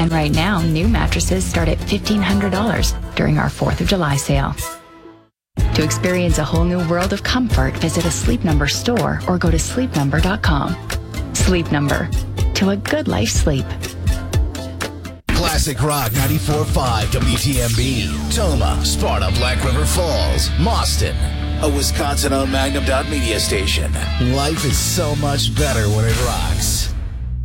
And right now, new mattresses start at $1,500 during our 4th of July sale. To experience a whole new world of comfort, visit a Sleep Number store or go to sleepnumber.com. Sleep Number. To a good life sleep. Classic Rock 94.5 WTMB. Toma, Sparta, Black River Falls, Mauston. A Wisconsin-owned Magnum Media station. Life is so much better when it rocks.